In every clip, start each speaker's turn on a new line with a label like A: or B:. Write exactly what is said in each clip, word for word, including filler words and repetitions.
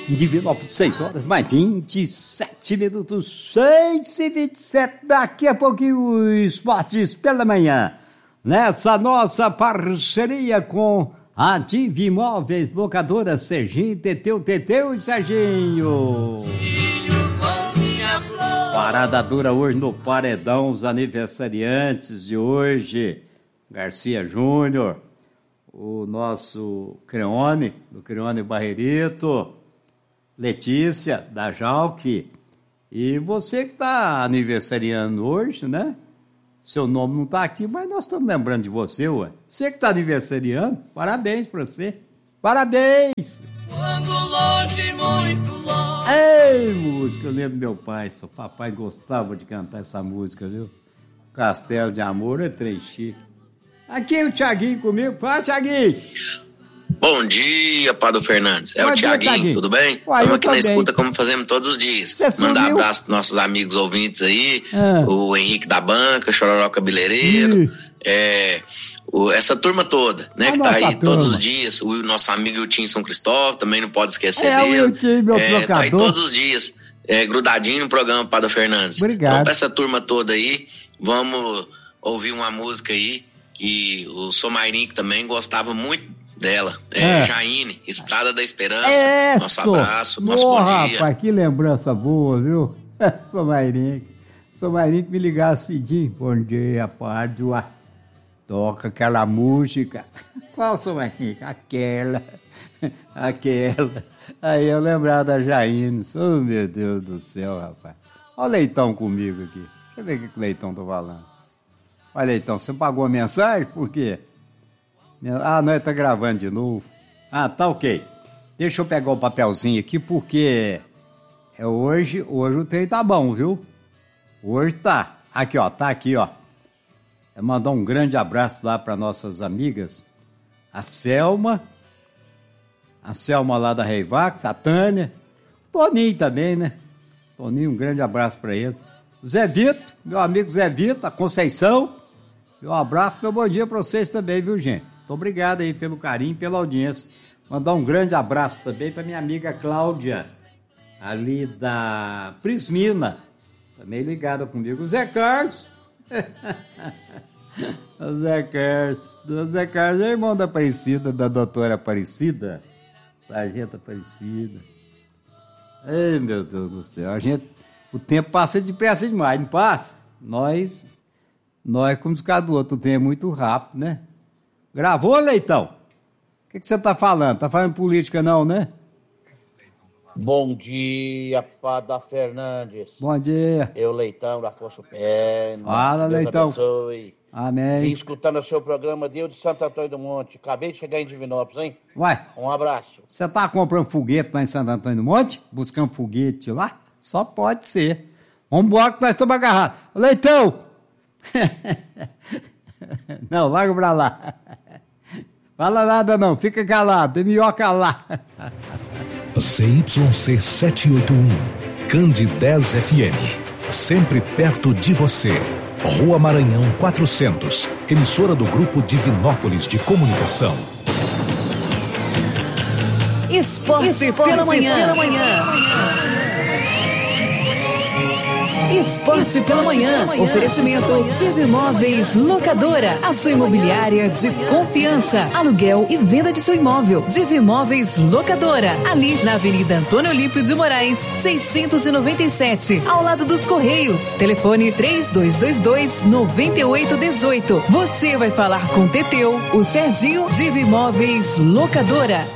A: Divinópolis, seis horas mais vinte e sete minutos, seis e vinte e sete. Daqui a pouquinho, o Esportes pela Manhã. Nessa nossa parceria com a Divi Imóveis, locadora Serginho, Teteu, Teteu e Serginho. Parada dura hoje no Paredão, os aniversariantes de hoje. Garcia Júnior, o nosso Creone, do Creone Barreirito, Letícia, da Jalque, e você que está aniversariando hoje, né? Seu nome não está aqui, mas nós estamos lembrando de você, ué. Você que está aniversariando, parabéns para você. Parabéns!
B: Quando longe, muito longe.
A: Ei, música, eu lembro do meu pai, seu papai gostava de cantar essa música, viu? Castelo de Amor é trem chique. Aqui o Thiaguinho comigo, fala, Thiaguinho!
C: Bom dia, Padre Fernandes. É
A: Bom
C: o
A: dia,
C: Thiaguinho,
A: Thiaguinho.
C: tudo bem?
A: Uai,
C: Estamos
A: eu
C: aqui na
A: também.
C: escuta como fazemos todos os dias.
A: Você
C: Mandar
A: sumiu?
C: abraço para nossos amigos ouvintes aí,
A: Ah.
C: o Henrique da Banca, Chororó Cabeleireiro,
A: Ih.
C: é, o- essa turma toda, né,
A: A
C: que tá
A: nossa
C: aí todos
A: turma.
C: os dias. O nosso amigo Wilton São Cristóvão, também não pode esquecer
A: É, o
C: dele.
A: Wilton, meu
C: é, tá aí
A: trocador.
C: todos os dias, é, grudadinho no programa Padre Fernandes.
A: Obrigado.
C: Então, pra essa turma toda aí, vamos ouvir uma música aí, que o Somairinho também gostava muito dela. É,
A: É.
C: Jaine, Estrada da Esperança.
A: É,
C: Nosso abraço, nosso
A: Ô,
C: bom dia.
A: rapaz, que lembrança boa, viu? Sou Mairinho. Sou Mairinho que me ligasse cedinho. Bom dia, Padre. Ué, toca aquela música. Qual, Sou Mairinho? Aquela. Aquela. Aí eu lembrava da Jaine. Oh, meu Deus do céu, rapaz. Olha o Leitão comigo aqui. Deixa eu ver o que que o Leitão tá falando. Olha, Leitão, você pagou a mensagem? Por quê? Ah, nós tá gravando de novo. Ah, tá ok. Deixa eu pegar o papelzinho aqui, porque é hoje, hoje o trem tá bom, viu? Hoje tá. Aqui, ó, tá aqui, ó. É mandar um grande abraço lá para nossas amigas, a Selma, a Selma lá da Reivax, a Tânia, o Toninho também, né? Toninho, um grande abraço para ele. Zé Vito, meu amigo Zé Vito, a Conceição, meu abraço, meu bom dia para vocês também, viu, gente? Muito obrigado aí pelo carinho, pela audiência. Mandar um grande abraço também para minha amiga Cláudia, ali da Prismina, também ligada comigo. O Zé Carlos. O Zé Carlos. O Zé Carlos é irmão da Aparecida, da doutora Aparecida. Sargento Aparecida. Ei, meu Deus do céu. A gente, o tempo passa depressa demais, não passa? Nós, nós como os caras do outro, o tempo é muito rápido, né? Gravou, Leitão? O que, que você tá falando? Tá falando política não, né?
D: Bom dia, Padre Fernandes.
A: Bom dia.
D: Eu, Leitão, da Força Pena.
A: Fala,
D: Deus
A: Leitão.
D: abençoe. Vim
A: Amém.
D: escutando o seu programa de eu de Santo Antônio do Monte. Acabei de chegar em Divinópolis, hein?
A: Uai,
D: Um abraço.
A: você tá comprando foguete lá em Santo Antônio do Monte? Buscando foguete lá? Só pode ser. Vamos embora que nós estamos agarrados. Ô, Leitão! Não, larga pra lá. Fala nada não, fica calado, tem minhoca lá.
E: C Y C setecentos e oitenta e um, Candidez F M, sempre perto de você. Rua Maranhão quatrocentos, emissora do Grupo Divinópolis de Comunicação.
F: Esporte, Esporte pela manhã. Pela manhã. Esporte pela manhã. Oferecimento Divi Imóveis Locadora. A sua imobiliária de confiança. Aluguel e venda de seu imóvel. Divi Imóveis Locadora. Ali na Avenida Antônio Olímpio de Moraes, seiscentos e noventa e sete. Ao lado dos Correios. Telefone três dois dois dois, nove oito um oito. Você vai falar com o Teteu, o Serginho. Divi Imóveis Locadora.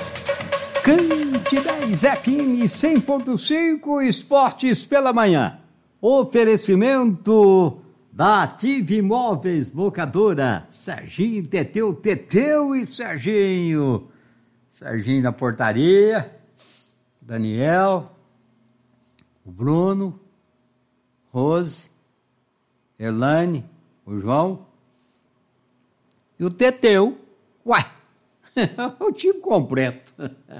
A: Candidez F M cem ponto cinco, Esportes pela Manhã. Oferecimento da Divi Imóveis Locadora. Serginho, Teteu, Teteu e Serginho. Serginho na portaria. Daniel. O Bruno. Rose. Elane. O João. E o Teteu. Uai, o time completo.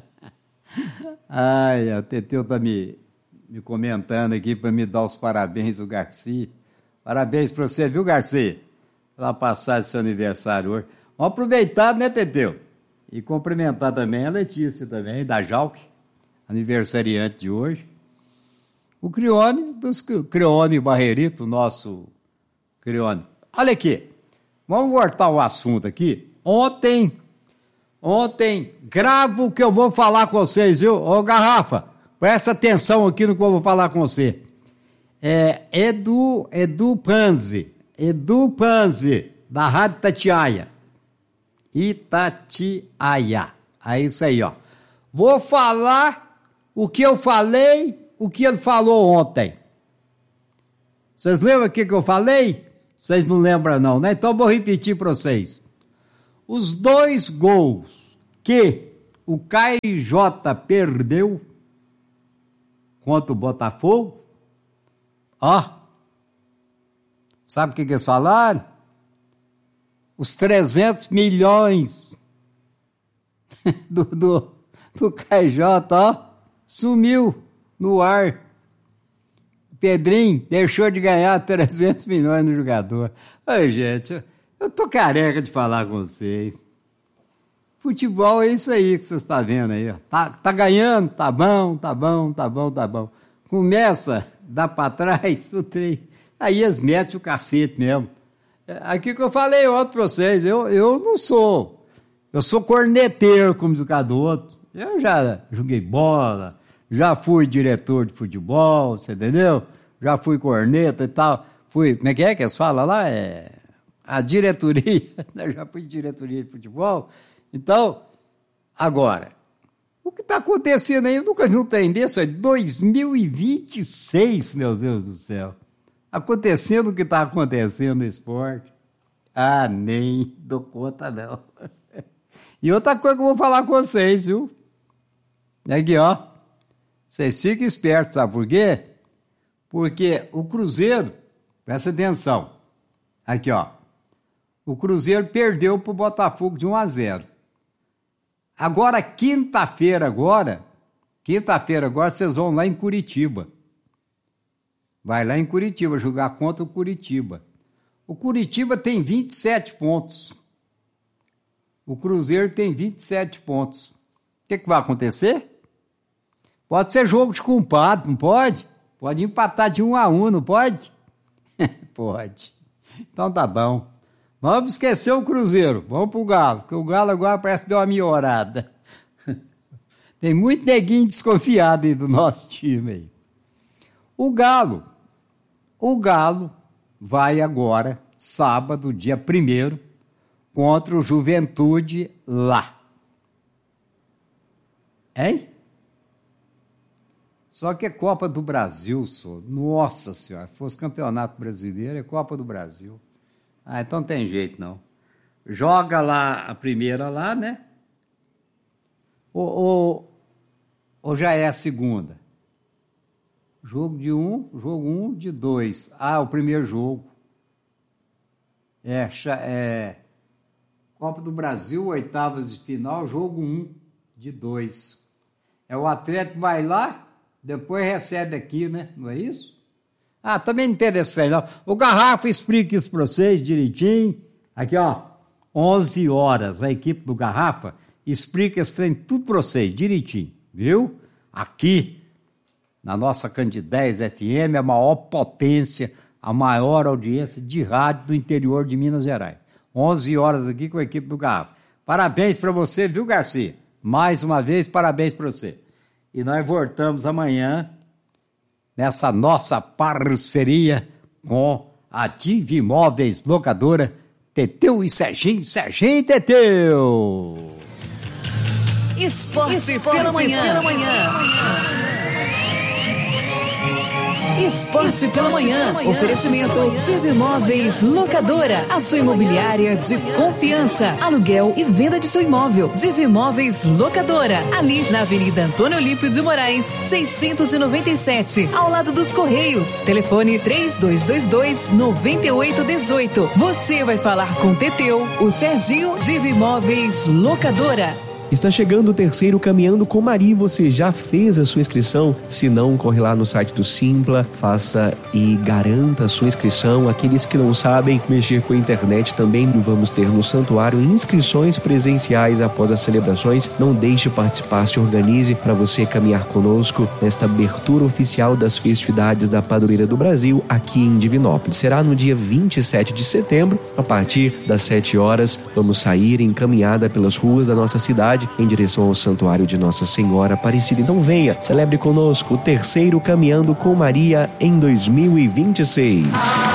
A: Ai, o Teteu tá me, me comentando aqui para me dar os parabéns, o Garcia. Parabéns para você, viu, Garcia? Pela passagem do seu aniversário hoje. Vamos aproveitar, né, Teteu? E cumprimentar também a Letícia também, da Jalque. aniversariante de hoje. O Crione, dos Crione Barrerito, nosso Crione. Olha aqui, vamos voltar o assunto aqui. Ontem, ontem, gravo o que eu vou falar com vocês, viu? Ô, Garrafa, presta atenção aqui no que eu vou falar com você. É Edu, Edu Panzi, Edu Panzi, da Rádio Itatiaia. Itatiaia. É isso aí, ó. Vou falar o que eu falei, o que ele falou ontem. Vocês lembram o que eu falei? Vocês não lembram não, né? Então vou repetir para vocês. Os dois gols que o K J perdeu contra o Botafogo, ó, sabe o que, que eles falaram? Os trezentos milhões do, do, do K J, ó, sumiu no ar. Pedrinho deixou de ganhar trezentos milhões no jogador. Ai, gente, eu, eu tô careca de falar com vocês. Futebol é isso aí que vocês estão vendo aí. Ó. Tá, tá ganhando, tá bom, tá bom, tá bom, tá bom. Começa, dá pra trás, o trem. Aí eles metem o cacete mesmo. Aqui que eu falei ontem pra vocês, eu, eu não sou, eu sou corneteiro, como diz o cada outro. Eu já joguei bola, já fui diretor de futebol, você entendeu? Já fui corneta e tal. Fui, como é que é que eles falam lá? É, a diretoria, eu já fui diretoria de futebol. Então, agora, o que está acontecendo aí, eu nunca vi um trem desse, é dois mil e vinte e seis, meu Deus do céu. Acontecendo o que está acontecendo no esporte. Ah, nem dou conta, não. E outra coisa que eu vou falar com vocês, viu? Aqui, ó. Vocês fiquem espertos, sabe por quê? Porque o Cruzeiro, presta atenção. Aqui, ó. O Cruzeiro perdeu para o Botafogo de um a zero. Agora, quinta-feira, agora, quinta-feira, agora, vocês vão lá em Curitiba. Vai lá em Curitiba jogar contra o Curitiba. O Curitiba tem vinte e sete pontos. O Cruzeiro tem vinte e sete pontos. O que, que vai acontecer? Pode ser jogo de compadre, não pode? Pode empatar de um a um, não pode? Pode. Então tá bom. Vamos esquecer o Cruzeiro. Vamos pro Galo, porque o Galo agora parece que deu uma melhorada. Tem muito neguinho desconfiado aí do nosso time aí. O Galo, o Galo vai agora, sábado, dia primeiro, contra o Juventude lá. Hein? Só que é Copa do Brasil, só. Nossa Senhora, se fosse Campeonato Brasileiro, é Copa do Brasil. Ah, então não tem jeito, não. Joga lá a primeira lá, né? Ou, ou, ou já é a segunda? Jogo de um, jogo um de dois. Ah, o primeiro jogo. É, é Copa do Brasil, oitavas de final, jogo um de dois. É o Atlético vai lá, depois recebe aqui, né? Não é isso? Ah, também não tem desse não. O Garrafa explica isso para vocês direitinho. Aqui, ó, onze horas, a equipe do Garrafa explica esse trem tudo para vocês direitinho, viu? Aqui, na nossa Candidez F M, a maior potência, a maior audiência de rádio do interior de Minas Gerais. onze horas aqui com a equipe do Garrafa. Parabéns para você, viu, Garcia? Mais uma vez, parabéns para você. E nós voltamos amanhã nessa nossa parceria com a Diva Imóveis Locadora, Teteu e Serginho, Serginho e Teteu.
F: Esporte, Esporte pela manhã. Pela manhã. Esporte pela manhã. Oferecimento Diva Imóveis Locadora. A sua imobiliária de confiança. Aluguel e venda de seu imóvel. Diva Imóveis Locadora. Ali na Avenida Antônio Olímpio de Moraes, seiscentos e noventa e sete. Ao lado dos Correios. Telefone três dois dois dois, nove oito um oito. Você vai falar com Teteu, o Serginho. Diva Imóveis Locadora.
G: Está chegando o terceiro Caminhando com Maria. Você já fez a sua inscrição? Se não, corre lá no site do Simpla, faça e garanta a sua inscrição. Aqueles que não sabem mexer com a internet, também vamos ter no santuário inscrições presenciais após as celebrações. Não deixe de participar, se organize para você caminhar conosco nesta abertura oficial das festividades da Padroeira do Brasil aqui em Divinópolis. Será no dia vinte e sete de setembro, a partir das sete horas. Vamos sair em caminhada pelas ruas da nossa cidade em direção ao santuário de Nossa Senhora Aparecida. Então venha, celebre conosco o terceiro Caminhando com Maria em dois mil e vinte e seis.